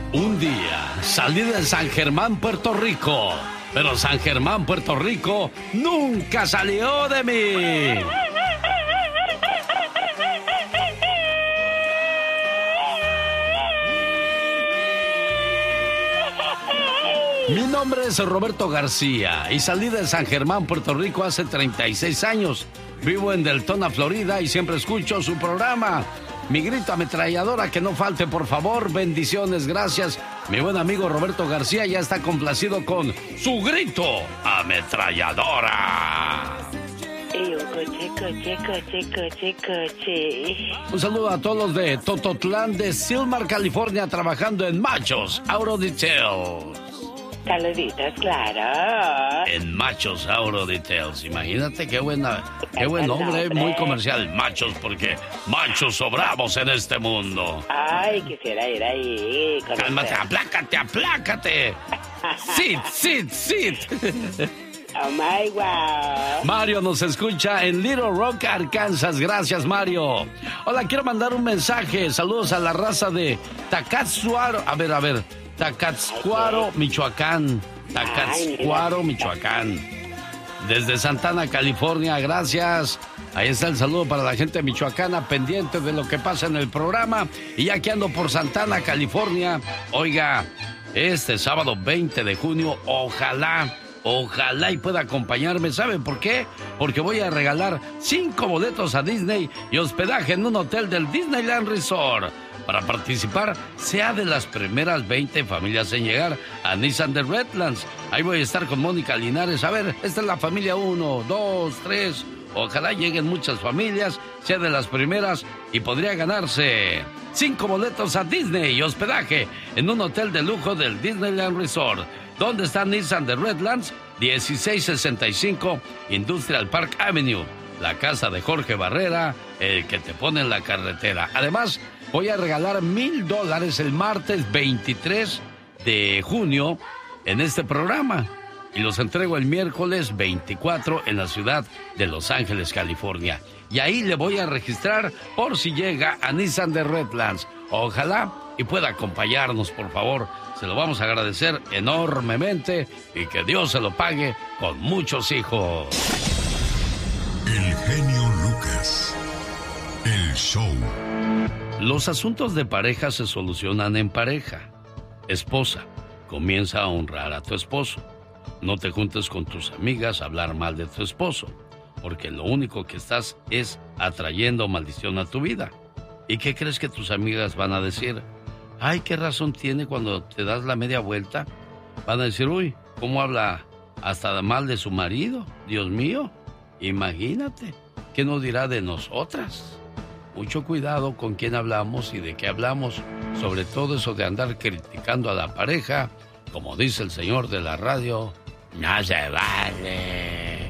Un día salí de San Germán, Puerto Rico, pero San Germán, Puerto Rico nunca salió de mí. Mi nombre es Roberto García y salí de San Germán, Puerto Rico hace 36 años. Vivo en Deltona, Florida y siempre escucho su programa. Mi grito ametralladora, que no falte, por favor. Bendiciones, gracias. Mi buen amigo Roberto García ya está complacido con su grito ametralladora. Un saludo a todos los de Tototlán de Silmar, California, trabajando en Machos Auto Details. Saluditos, claro. En Machos Auto Details. Imagínate qué buen nombre, muy comercial. Machos, porque machos sobramos en este mundo. Ay, quisiera ir ahí. Cálmate, aplácate. Sit. Oh my wow. Mario nos escucha en Little Rock, Arkansas. Gracias, Mario. Hola, quiero mandar un mensaje. Saludos a la raza de Tacátzcuaro. A ver. Tacátzcuaro, Michoacán. Michoacán. Desde Santana, California, gracias. Ahí está el saludo para la gente michoacana, pendiente de lo que pasa en el programa. Y ya que ando por Santana, California, oiga, este sábado 20 de junio, ojalá y pueda acompañarme. ¿Saben por qué? Porque voy a regalar 5 boletos a Disney y hospedaje en un hotel del Disneyland Resort. Para participar, sea de las primeras 20 familias en llegar a Nissan de Redlands. Ahí voy a estar con Mónica Linares. A ver, esta es la familia 1, 2, 3. Ojalá lleguen muchas familias, sea de las primeras y podría ganarse 5 boletos a Disney y hospedaje en un hotel de lujo del Disneyland Resort. ¿Dónde está Nissan de Redlands? 1665 Industrial Park Avenue. La casa de Jorge Barrera, el que te pone en la carretera. Además, voy a regalar $1,000 el martes 23 de junio en este programa. Y los entrego el miércoles 24 en la ciudad de Los Ángeles, California. Y ahí le voy a registrar por si llega a Nissan de Redlands. Ojalá y pueda acompañarnos, por favor. Se lo vamos a agradecer enormemente y que Dios se lo pague con muchos hijos. El genio Lucas. El show. Los asuntos de pareja se solucionan en pareja. Esposa, comienza a honrar a tu esposo. No te juntes con tus amigas a hablar mal de tu esposo, porque lo único que estás es atrayendo maldición a tu vida. ¿Y qué crees que tus amigas van a decir? Ay, ¿qué razón tiene cuando te das la media vuelta? Van a decir, uy, ¿cómo habla hasta mal de su marido? Dios mío, imagínate, ¿qué nos dirá de nosotras? Mucho cuidado con quién hablamos y de qué hablamos, sobre todo eso de andar criticando a la pareja, como dice el señor de la radio, no se vale.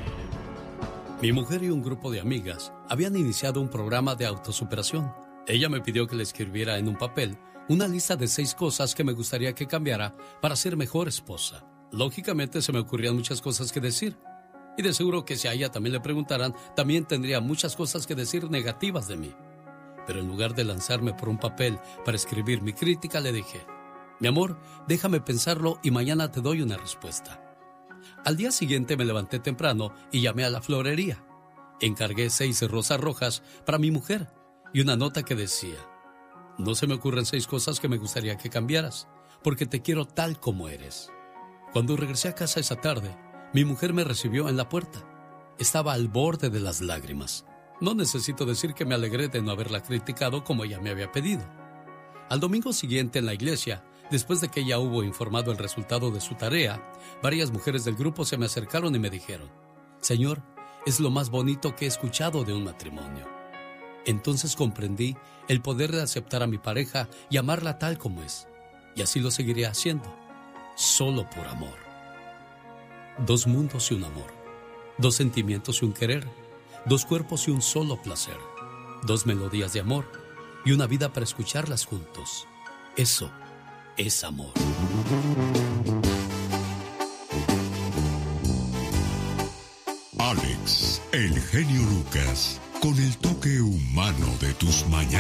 Mi mujer y un grupo de amigas habían iniciado un programa de autosuperación. Ella me pidió que le escribiera en un papel una lista de 6 cosas que me gustaría que cambiara para ser mejor esposa. Lógicamente se me ocurrían muchas cosas que decir. Y de seguro que si a ella también le preguntaran, también tendría muchas cosas que decir negativas de mí. Pero en lugar de lanzarme por un papel para escribir mi crítica, le dije, mi amor, déjame pensarlo y mañana te doy una respuesta. Al día siguiente me levanté temprano y llamé a la florería. Encargué 6 rosas rojas para mi mujer y una nota que decía, no se me ocurren 6 cosas que me gustaría que cambiaras, porque te quiero tal como eres. Cuando regresé a casa esa tarde, mi mujer me recibió en la puerta. Estaba al borde de las lágrimas. No necesito decir que me alegré de no haberla criticado como ella me había pedido. Al domingo siguiente en la iglesia, después de que ella hubo informado el resultado de su tarea, varias mujeres del grupo se me acercaron y me dijeron, Señor, es lo más bonito que he escuchado de un matrimonio. Entonces comprendí el poder de aceptar a mi pareja y amarla tal como es. Y así lo seguiré haciendo, solo por amor. 2 mundos y un amor, 2 sentimientos y un querer, 2 cuerpos y un solo placer, 2 melodías de amor y una vida para escucharlas juntos. Eso es amor. Alex, el genio Lucas, con el toque humano de tus mañanas.